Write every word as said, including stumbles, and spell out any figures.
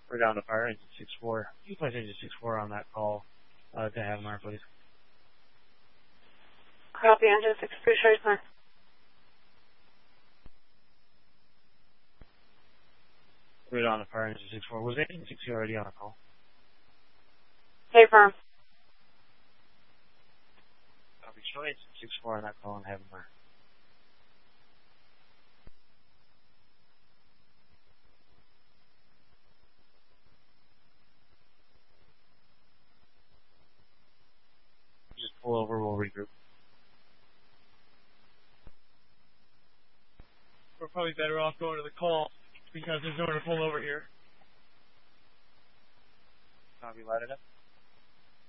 We're down to fire engine six four. You place engine six four on that call uh, to Havamar, please. Copy, engine six three, Tracer. We're down to fire engine six four. Was engine six already on a call? Stay firm. Copy, show engine six four on that call and Havamar. Just pull over, we'll regroup. We're probably better off going to the call because there's nowhere to pull over here. Copy, light it up.